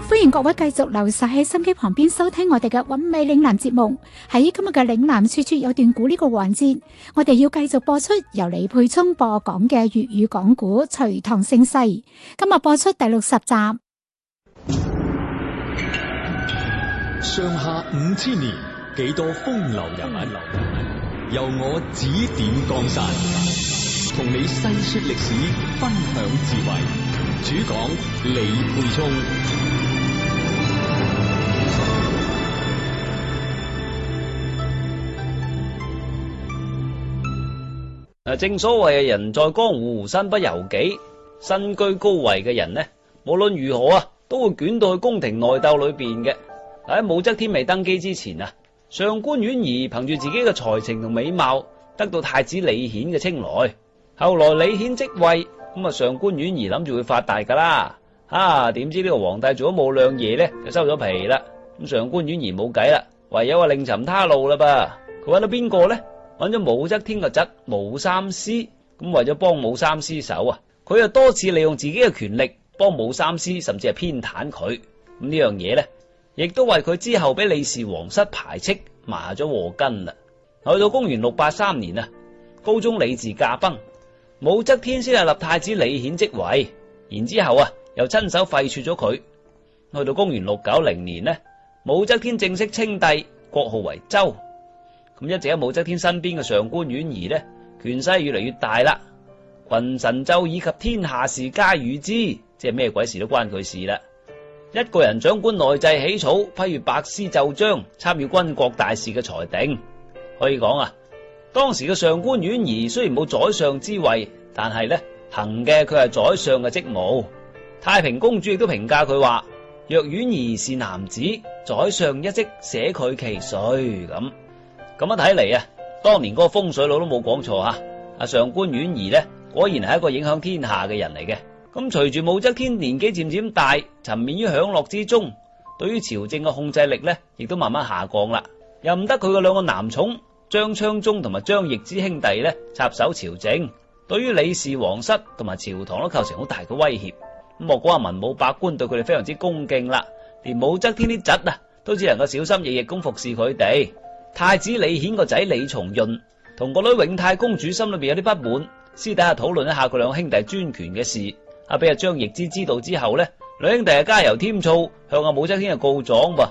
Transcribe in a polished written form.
歡迎各位繼續留晒喺心機旁邊收聽我哋嘅韻味嶺南節目。喺今日嘅嶺南處處有段古呢個環節，我哋要繼續播出由李佩聰播講嘅粵語講古《隋唐盛世》。今日播出第60集。 上下5000年，幾多風流人物，由我指點江山，同你細說歷史，分享智慧。主講李佩聰。 正所謂人在江湖身不由己，身居高位嘅人呢，無論如何啊，都會捲到去宮廷內鬥裏邊嘅。喺武則天未登基之前啊，上官婉兒憑住自己嘅才情同美貌，得到太子李顯嘅青睞。後來李顯即位，咁啊上官婉兒諗住會發達噶啦，點知呢個皇帝做咗冇兩夜呢，就收咗皮啦。咁上官婉兒冇計啦，唯有另尋他路啦噃。佢揾到邊個呢？揾咗武則天個侄武三思。咁為咗幫武三思手啊，佢又多次利用自己嘅權力幫武三思，甚至係偏袒佢。咁呢樣嘢呢，亦都為佢之後俾李氏皇室排斥埋咗禍根啦。去到公元683年啊，高宗李治駕崩，武則天先係立太子李顯即位，然之後啊又親手廢黜咗佢。去到公元690年呢，武則天正式稱帝，國號為周。咁一直喺武則天身邊嘅上官婉兒呢，權勢越嚟越大啦，群臣奏議及天下事皆與之，即係咩鬼事都關佢事啦。一個人掌管內制起草，批閱百司奏章，參與軍國大事嘅裁定。可以講啊，當時嘅上官婉兒雖然冇宰相之位，但係呢行嘅佢係宰相嘅職務。太平公主亦都評價佢話：若婉兒是男子，宰相一職，捨佢其誰咁樣睇嚟啊，當年嗰個風水佬都冇講錯吓。阿上官婉兒呢，果然係一個影響天下嘅人嚟嘅。咁隨住武則天年紀漸漸大，沉湎於享樂之中，對於朝政嘅控制力呢，亦都慢慢下降啦。又唔得佢嘅兩個男寵張昌宗同埋張易之兄弟呢插手朝政，對於李氏皇室同埋朝堂都構成好大嘅威脅。咁莫講話文武百官對佢哋非常之恭敬啦，連武則天啲侄啊都只能夠小心翼翼咁服侍佢哋。太子李顯個仔李重潤同個女永泰公主心裏邊有啲不滿，私底下討論一下佢兩個兄弟專權嘅事。俾阿張易之知道之後呢，兩兄弟加油添醋，向阿武則天告狀噃。